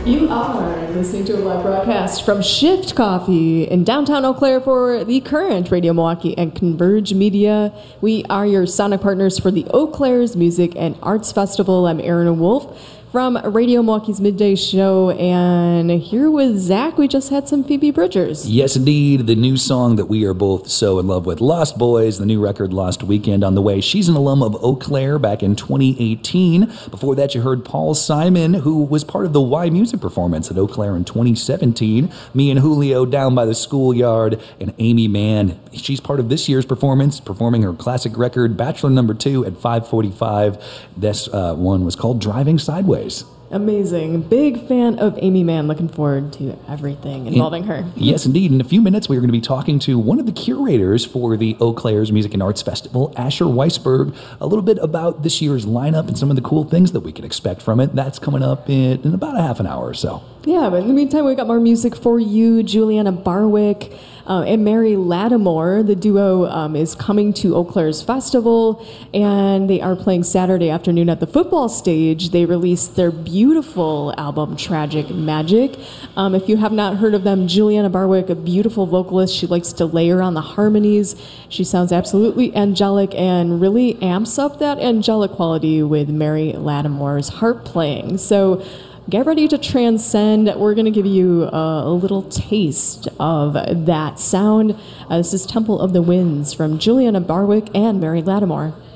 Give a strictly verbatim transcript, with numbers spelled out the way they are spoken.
You are listening to a live broadcast from Shift Coffee in downtown Eau Claire for the current Radio Milwaukee and Converge Media. We are your sonic partners for the Eau Claire's Music and Arts Festival. I'm Erin Wolf from Radio Milwaukee's Midday Show, and here with Zach, we just had some Phoebe Bridgers. Yes, indeed. The new song that we are both so in love with, Lost Boys, the new record Lost Weekend on the way. She's an alum of Eau Claire back in twenty eighteen. Before that, you heard Paul Simon, who was part of the Y Music performance at Eau Claire in twenty seventeen. Me and Julio down by the schoolyard, and Amy Mann. She's part of this year's performance, performing her classic record, Bachelor Number Two, at five forty-five. This uh, one was called Driving Sideways. Amazing. Big fan of Amy Mann. Looking forward to everything involving her. Yes, indeed. In a few minutes, we are going to be talking to one of the curators for the Eau Claire's Music and Arts Festival, Asher Weisberg, a little bit about this year's lineup and some of the cool things that we can expect from it. That's coming up in, in about a half an hour or so. Yeah, but in the meantime, we got more music for you. Juliana Barwick uh, and Mary Lattimore, the duo, um, is coming to Eau Claire's festival, and they are playing Saturday afternoon at the football stage. They released their beautiful album, Tragic Magic. Um, if you have not heard of them, Juliana Barwick, a beautiful vocalist. She likes to layer on the harmonies. She sounds absolutely angelic and really amps up that angelic quality with Mary Lattimore's harp playing. So get ready to transcend. We're going to give you a, a little taste of that sound. Uh, this is Temple of the Winds from Juliana Barwick and Mary Lattimore.